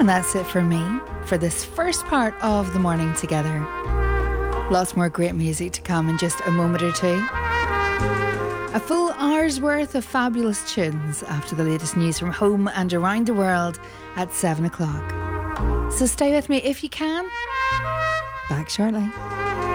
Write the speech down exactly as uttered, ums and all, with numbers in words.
And that's it for me for this first part of the morning together. Lots more great music to come in just a moment or two. A full hour's worth of fabulous tunes after the latest news from home and around the world at seven o'clock. So stay with me if you can. Back shortly.